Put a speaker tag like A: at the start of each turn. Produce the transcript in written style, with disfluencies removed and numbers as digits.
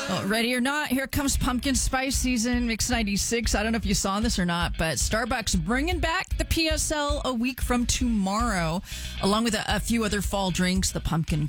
A: Well, ready or not, here comes pumpkin spice season, Mix 96. I don't know if you saw this or not, but Starbucks bringing back the PSL a week from tomorrow, along with a few other fall drinks, the pumpkin